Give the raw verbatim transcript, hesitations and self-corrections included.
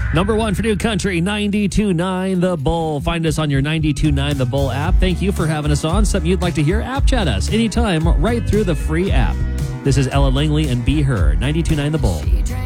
Number one for New Country, ninety-two point nine The Bull. Find us on your ninety-two point nine The Bull app. Thank you for having us on. Something you'd like to hear? App chat us anytime right through the free app. This is Ella Langley and Be Her, ninety-two point nine The Bull.